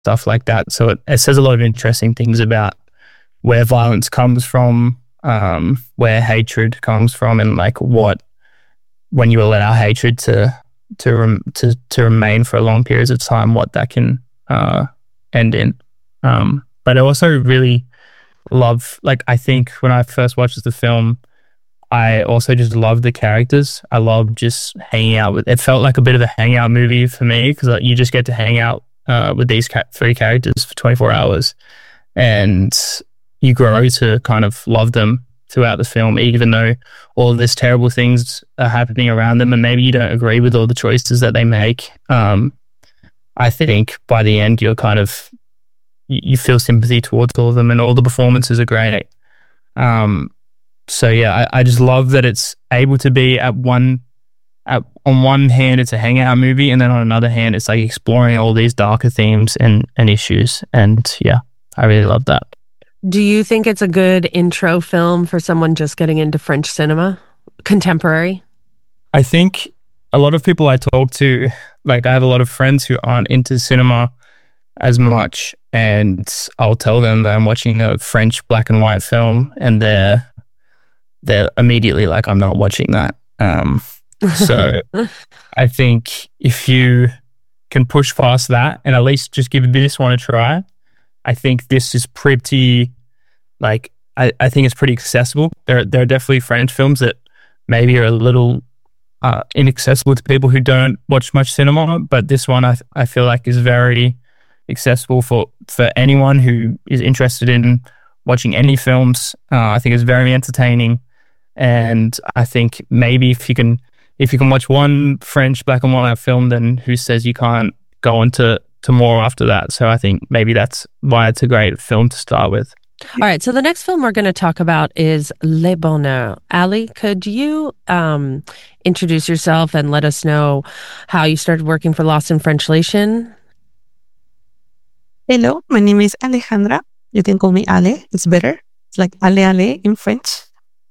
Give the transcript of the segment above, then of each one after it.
stuff like that. So it says a lot of interesting things about where violence comes from, where hatred comes from, and like when you allow hatred to remain for long periods of time, what that can end in. But I also really love, like, I think when I first watched the film, I also just loved the characters. I loved just hanging out with. It felt like a bit of a hangout movie for me because you just get to hang out with these three characters for 24 hours, and you grow to kind of love them throughout the film, even though all of these terrible things are happening around them, and maybe you don't agree with all the choices that they make. I think by the end, you're kind of you feel sympathy towards all of them, and all the performances are great. So yeah, I just love that it's able to be on one hand, it's a hangout movie, and then on another hand, it's like exploring all these darker themes and issues. And yeah, I really love that. Do you think it's a good intro film for someone just getting into French cinema, contemporary? I think a lot of people I talk to, like I have a lot of friends who aren't into cinema as much, and I'll tell them that I'm watching a French black and white film, and they're immediately like, I'm not watching that. So I think if you can push past that and at least just give this one a try, I think this is pretty, like, I think it's pretty accessible. There are definitely French films that maybe are a little inaccessible to people who don't watch much cinema, but this one I feel like is very accessible for anyone who is interested in watching any films. I think it's very entertaining. And I think maybe if you can watch one French black and white film, then who says you can't go on to more after that? So I think maybe that's why it's a great film to start with. All right, so the next film we're going to talk about is Le Bonheur. Ali, could you introduce yourself and let us know how you started working for Lost in Frenchliation? Hello, my name is Alejandra. You can call me Ale. It's better. It's like Ale in French.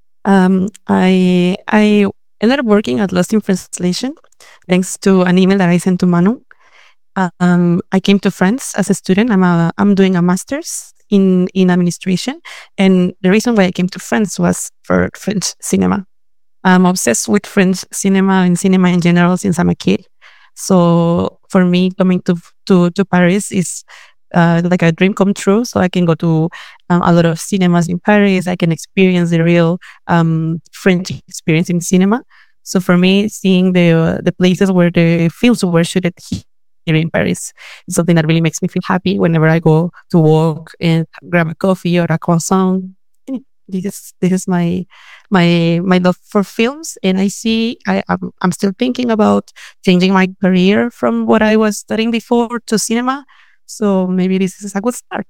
I ended up working at Lost in Translation thanks to an email that I sent to Manu. I came to France as a student. I'm doing a master's in administration, and the reason why I came to France was for French cinema. I'm obsessed with French cinema and cinema in general since I'm a kid. So for me, coming to Paris is like a dream come true. So I can go to a lot of cinemas in Paris. I can experience the real French experience in cinema. So for me, seeing the places where the films were shot here in Paris is something that really makes me feel happy whenever I go to walk and grab a coffee or a croissant. This is my love for films, and I see I'm still thinking about changing my career from what I was studying before to cinema. So maybe this is a good start.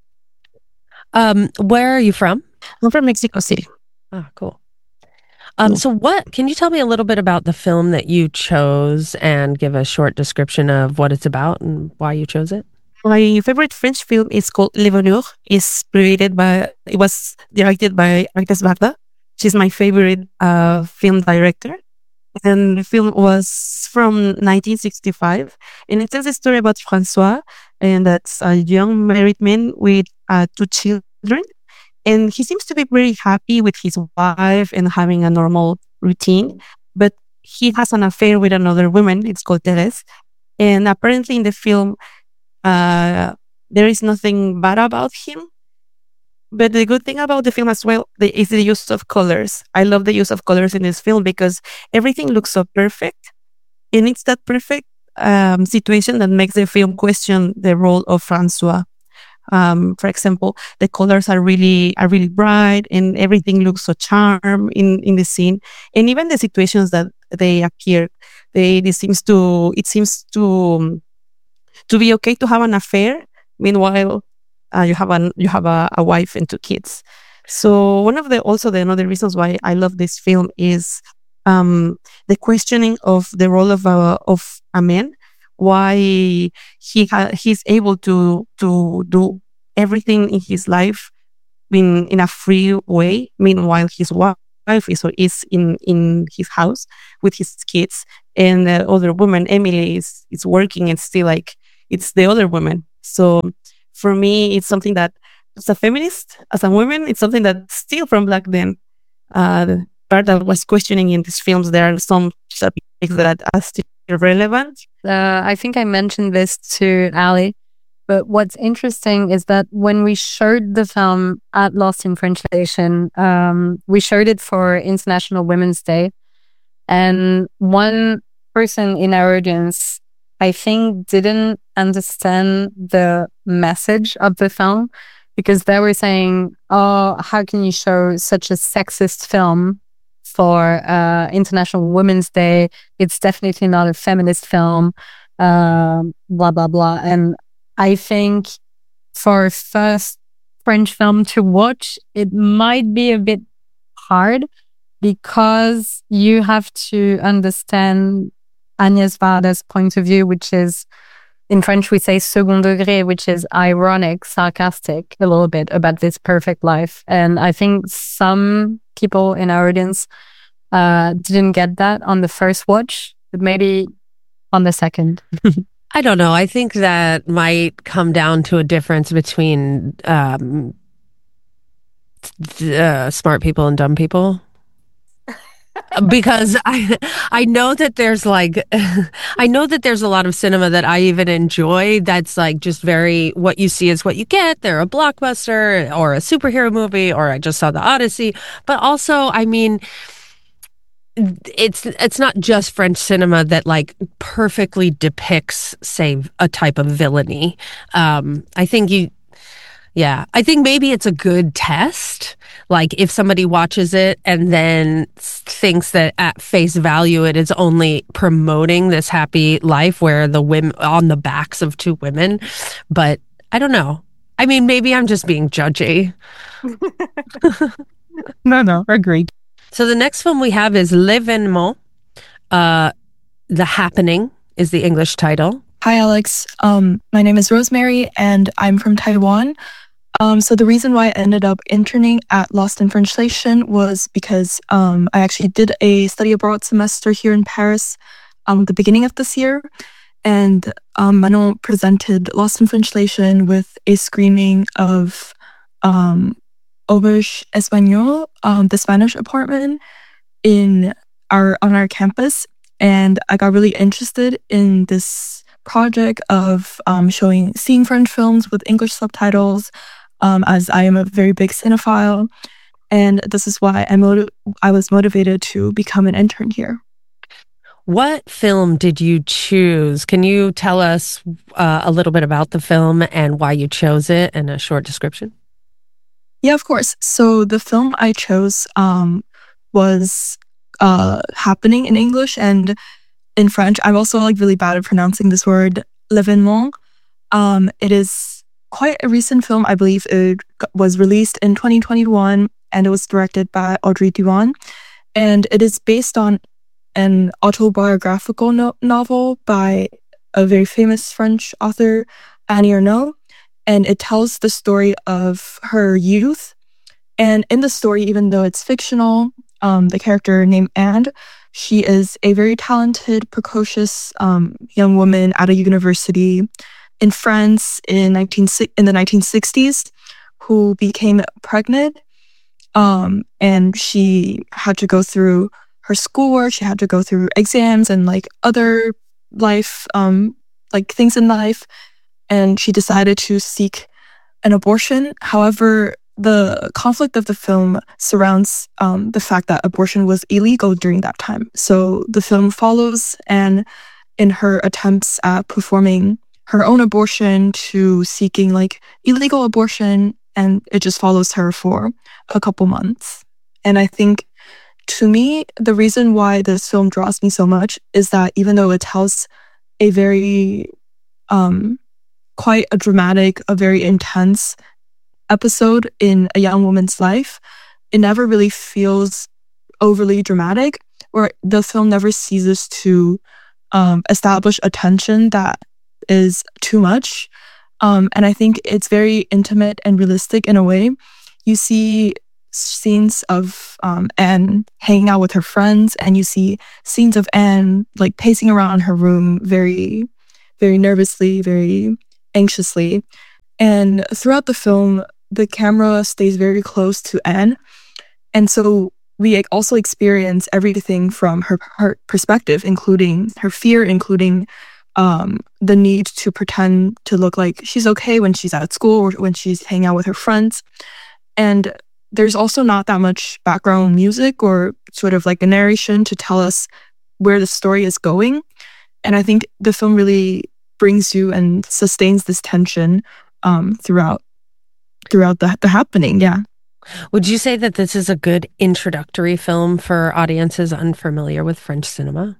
Where are you from? I'm from Mexico City. Oh, cool. So can you tell me a little bit about the film that you chose and give a short description of what it's about and why you chose it? My favorite French film is called Le Bonheur. It was directed by Agnes Varda. She's my favorite film director. And the film was from 1965. And it tells a story about Francois, and that's a young married man with 2 children. And he seems to be very happy with his wife and having a normal routine. But he has an affair with another woman. It's called Thérèse. And apparently in the film, there is nothing bad about him. But the good thing about the film as well is the use of colors. I love the use of colors in this film because everything looks so perfect. And it's that perfect situation that makes the film question the role of Francois. For example, the colors are really bright, and everything looks so charm in the scene. And even the situations that they appear, it seems to be okay to have an affair. Meanwhile, you have a wife and 2 kids. So one of the other reasons why I love this film is the questioning of the role of a man. Why he's able to do everything in his life in a free way. Meanwhile, his wife is in his house with his kids, and the other woman, Emily, is working, and still like it's the other woman So for me, it's something that, as a feminist, as a woman, it's something that still from back then, the part that was questioning in these films, there are some topics that are still relevant. I think I mentioned this to Ali, but what's interesting is that when we showed the film at Lost in Translation, we showed it for International Women's Day. And one person in our audience, I think, didn't understand the message of the film, because they were saying, oh, how can you show such a sexist film for International Women's Day? It's definitely not a feminist film, blah, blah, blah. And I think for a first French film to watch, it might be a bit hard, because you have to understand Agnès Varda's point of view, which is, in French we say second degré, which is ironic, sarcastic a little bit about this perfect life. And I think some people in our audience didn't get that on the first watch, but maybe on the second. I don't know. I think that might come down to a difference between smart people and dumb people. Because I know that there's I know that there's a lot of cinema that I even enjoy that's like just very, what you see is what you get. They're a blockbuster or a superhero movie, or I just saw The Odyssey. But also, I mean, it's not just French cinema that like perfectly depicts, say, a type of villainy. I think maybe it's a good test. Like if somebody watches it and then thinks that at face value it is only promoting this happy life where the women on the backs of two women. But I don't know. I mean, maybe I'm just being judgy. No, agreed. So the next film we have is L'événement. The Happening is the English title. Hi, Alex. My name is Rosemary, and I'm from Taiwan. So the reason why I ended up interning at Lost in Translation was because I actually did a study abroad semester here in Paris at the beginning of this year. And Manon presented Lost in Translation with a screening of Auberge Espagnole, the Spanish apartment on our campus. And I got really interested in this project of seeing French films with English subtitles, as I am a very big cinephile. And this is why I was motivated to become an intern here. What film did you choose? Can you tell us a little bit about the film and why you chose it and a short description? Yeah, of course. So the film I chose was Happening in English, and in French, I'm also really bad at pronouncing this word, L'événement. It is quite a recent film. I believe it was released in 2021, and it was directed by Audrey Diwan. And it is based on an autobiographical novel by a very famous French author, Annie Ernaux. And it tells the story of her youth. And in the story, even though it's fictional, the character named Anne, she is a very talented, precocious young woman at a university in France in the 1960s who became pregnant. And she had to go through her schoolwork, she had to go through exams and other life, things in life. And she decided to seek an abortion. However, the conflict of the film surrounds the fact that abortion was illegal during that time. So the film follows Anne in her attempts at performing her own abortion to seeking illegal abortion, and it just follows her for a couple months. And I think, to me, the reason why this film draws me so much is that even though it tells a very quite a dramatic, a very intense episode in a young woman's life, it never really feels overly dramatic, or the film never ceases to establish a tension that is too much. And I think it's very intimate and realistic in a way. You see scenes of Anne hanging out with her friends, and you see scenes of Anne pacing around her room very, very nervously, very anxiously. And throughout the film, the camera stays very close to Anne. And so we also experience everything from her perspective, including her fear, including the need to pretend to look like she's okay when she's at school or when she's hanging out with her friends. And there's also not that much background music or sort of like a narration to tell us where the story is going. And I think the film really brings you and sustains this tension throughout the happening. Yeah. Would you say that this is a good introductory film for audiences unfamiliar with French cinema?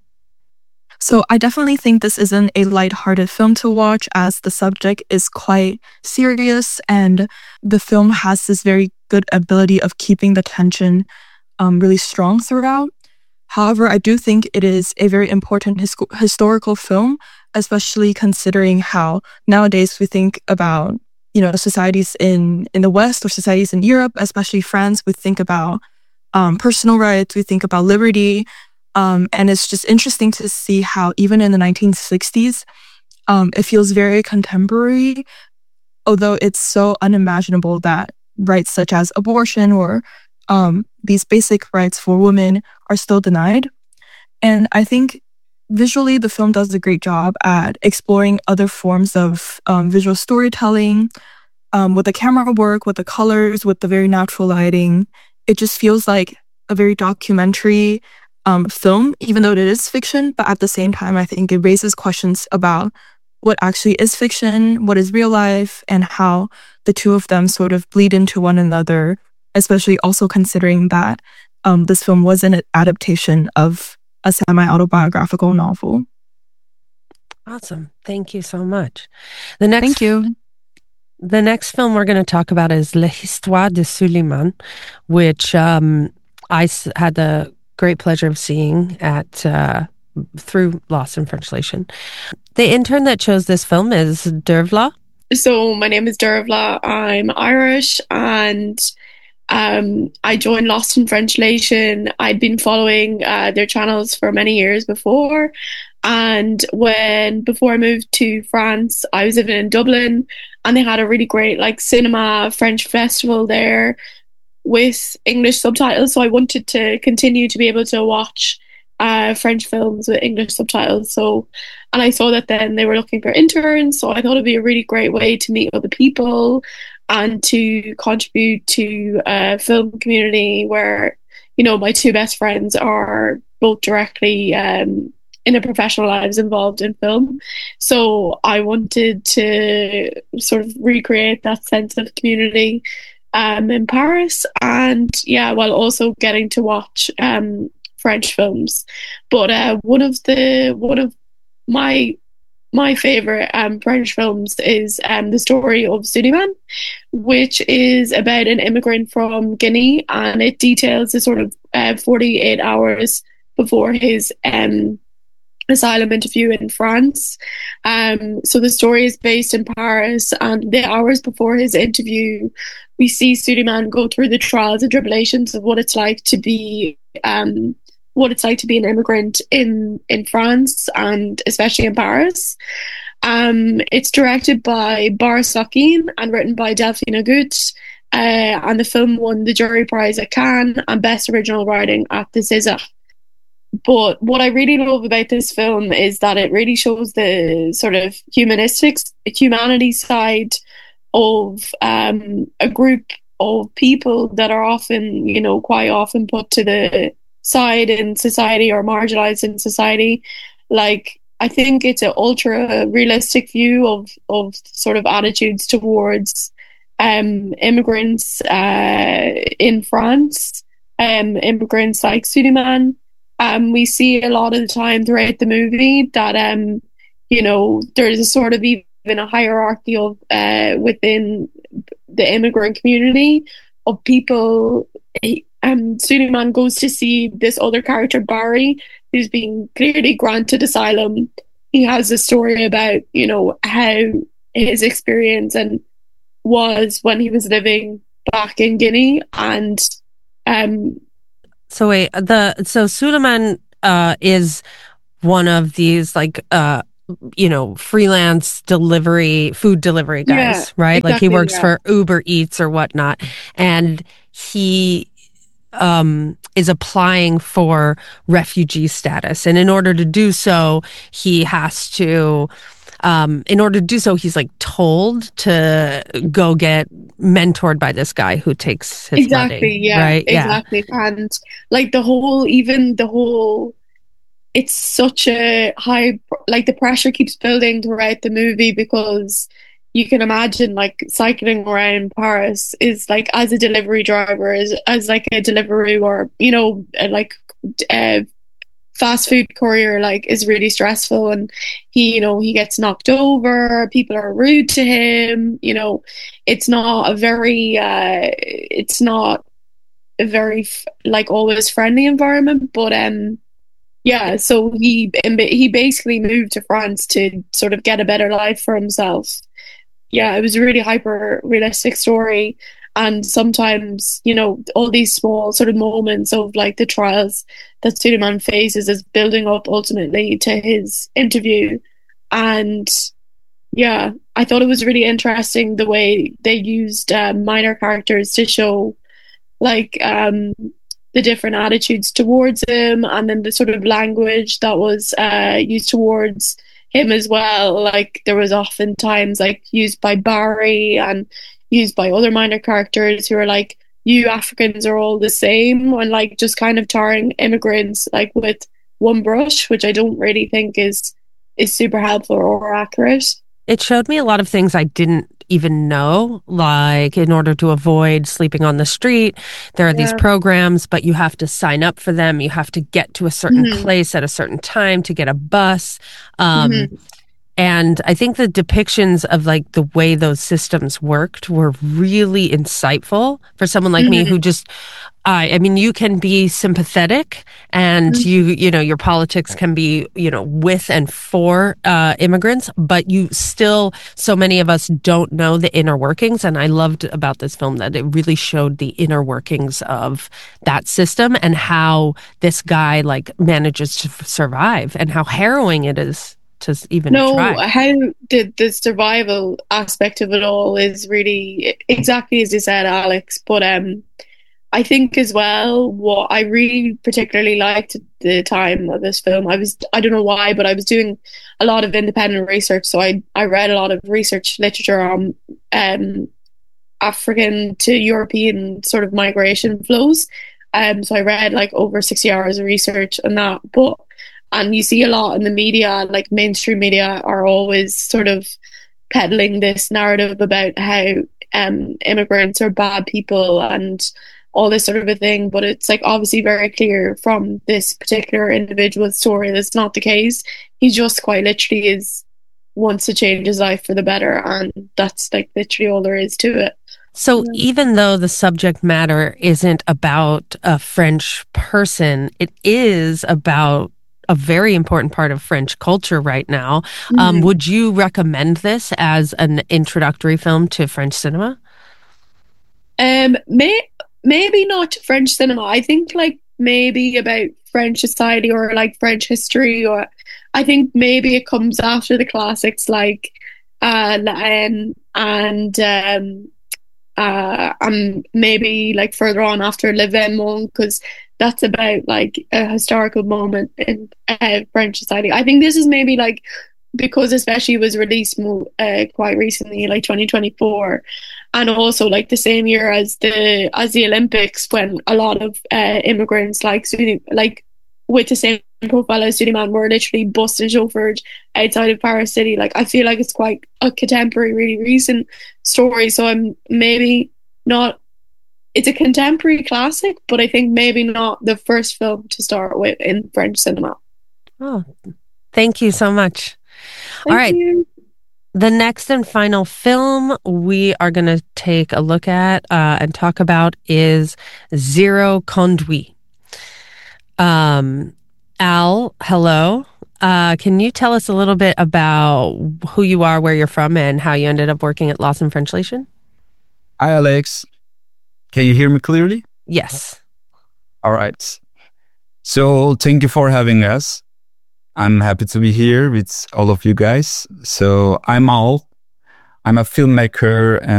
So I definitely think this isn't a lighthearted film to watch, as the subject is quite serious and the film has this very good ability of keeping the tension really strong throughout. However, I do think it is a very important historical film, especially considering how nowadays we think about, societies in the West or societies in Europe, especially France. We think about personal rights, we think about liberty. And it's just interesting to see how even in the 1960s, it feels very contemporary, although it's so unimaginable that rights such as abortion or these basic rights for women are still denied. And I think visually, the film does a great job at exploring other forms of visual storytelling, with the camera work, with the colors, with the very natural lighting. It just feels like a very documentary film, even though it is fiction. But at the same time, I think it raises questions about what actually is fiction, what is real life, and how the two of them sort of bleed into one another, especially also considering that this film was an adaptation of a semi-autobiographical novel. Awesome. Thank you so much. Thank you. The next film we're going to talk about is L'Histoire de Suleiman, which I had the great pleasure of seeing through Lost in Translation. The intern that chose this film is Dervla. So my name is Dervla. I'm Irish, and I joined Lost in Translation. I'd been following their channels for many years before, and before I moved to France, I was living in Dublin, and they had a really great cinema French festival there with English subtitles. So I wanted to continue to be able to watch French films with English subtitles. And I saw that then they were looking for interns, so I thought it'd be a really great way to meet other people and to contribute to a film community where, my two best friends are both directly in their professional lives involved in film. So I wanted to sort of recreate that sense of community in Paris, and while also getting to watch French films. But one of my favorite French films is the story of Suleiman, which is about an immigrant from Guinea, and it details the sort of 48 hours before his asylum interview in France. So the story is based in Paris, and the hours before his interview, we see Suleiman go through the trials and tribulations of what it's like to be an immigrant in France, and especially in Paris. It's directed by Boris Lakin and written by Delphine Agut, and the film won the Jury Prize at Cannes and Best Original Writing at the César. But what I really love about this film is that it really shows the sort of humanity side of a group of people that are often, quite often put to the side in society or marginalized in society. I think it's an ultra realistic view of sort of attitudes towards immigrants in France, immigrants like Suleiman. We see a lot of the time throughout the movie that there's a sort of even a hierarchy of within the immigrant community of people. Suleiman goes to see this other character, Barry, who's been clearly granted asylum. He has a story about how his experience was when he was living back in Guinea, and So Suleiman is one of these freelance food delivery guys, right? Exactly, Like he works for Uber Eats or whatnot. And he is applying for refugee status. And in order to do so, he's like told to go get mentored by this guy who takes his money. Yeah, right? Exactly. And like the whole, it's such a high, like the pressure keeps building throughout the movie, because you can imagine like cycling around Paris is like, as a delivery driver, as like a Deliveroo, or like a fast food courier, like is really stressful. And he gets knocked over, people are rude to him. It's not a very like always friendly environment. But yeah, so he basically moved to France to sort of get a better life for himself. Yeah, it was a really hyper realistic story. And sometimes, all these small sort of moments of like the trials that Suleiman faces is building up ultimately to his interview. And yeah, I thought it was really interesting the way they used minor characters to show like the different attitudes towards him, and then the sort of language that was used towards him as well. Like there was often times like used by Barry and used by other minor characters who are like, you Africans are all the same, and like just kind of tarring immigrants like with one brush, which I don't really think is super helpful or accurate. It showed me a lot of things I didn't even know, like in order to avoid sleeping on the street, there are these programs, but you have to sign up for them. You have to get to a certain place at a certain time to get a bus. And I think the depictions of like the way those systems worked were really insightful for someone like me who just, I mean, you can be sympathetic and your politics can be, with and for immigrants, but so many of us don't know the inner workings. And I loved about this film that it really showed the inner workings of that system and how this guy like manages to survive and how harrowing it is to even try. How the survival aspect of it all is really exactly as you said, Alex. But I think as well, what I really particularly liked at the time of this film, I don't know why, but I was doing a lot of independent research. So I read a lot of research literature on African to European sort of migration flows. So I read like over 60 hours of research on that. And you see a lot in the media, like mainstream media are always sort of peddling this narrative about how immigrants are bad people and all this sort of a thing. But it's like obviously very clear from this particular individual's story that's not the case. He just quite literally wants to change his life for the better. And that's like literally all there is to it. So even though the subject matter isn't about a French person, it is about a very important part of French culture right now. Would you recommend this as an introductory film to French cinema? Maybe not to French cinema. I think like maybe about French society or like French history, or I think maybe it comes after the classics like La Haine and maybe like further on after L'Événement, because that's about like a historical moment in French society. I think this is maybe like, because especially it was released quite recently, like 2024, and also like the same year as the Olympics, when a lot of immigrants like with the same profile as Suleiman were literally bused and chauffeured outside of Paris City. Like I feel like it's quite a contemporary, really recent story. So I'm maybe not. It's a contemporary classic, but I think maybe not the first film to start with in French cinema. Oh, thank you so much. All right. You. The next and final film we are going to take a look at and talk about is Zero Conduit. Al, hello. Can you tell us a little bit about who you are, where you're from, and how you ended up working at Lost in Translation? Hi, Alex. Can you hear me clearly? Yes. All right. So thank you for having us. I'm happy to be here with all of you guys. So I'm Al. I'm a filmmaker and